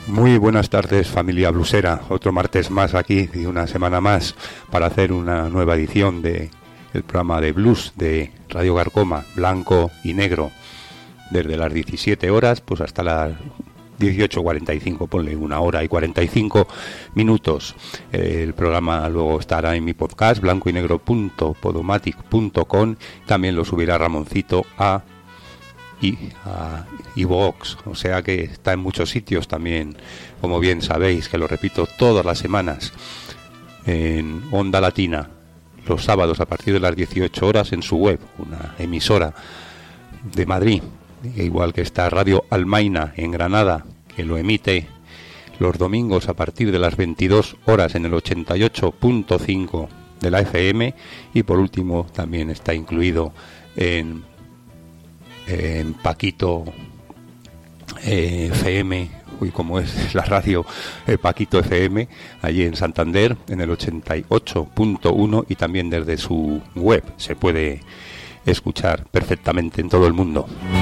Muy buenas tardes, familia blusera. Otro martes más aquí y una semana más para hacer una nueva edición de el programa de blues de Radio Garcoma, blanco y negro, desde las 17 horas pues hasta las 18:45, ponle 1 hora y 45 minutos. El programa luego estará en mi podcast, blancoynegro.podomatic.com. También lo subirá Ramoncito a iVoox, o sea que está en muchos sitios también, como bien sabéis, que lo repito todas las semanas, en Onda Latina, los sábados a partir de las 18 horas en su web, una emisora de Madrid, igual que está Radio Almaina en Granada, que lo emite los domingos a partir de las 22 horas en el 88.5 de la FM, y por último también está incluido en Paquito FM, como es la radio, Paquito FM, allí en Santander, en el 88.1, y también desde su web se puede escuchar perfectamente en todo el mundo.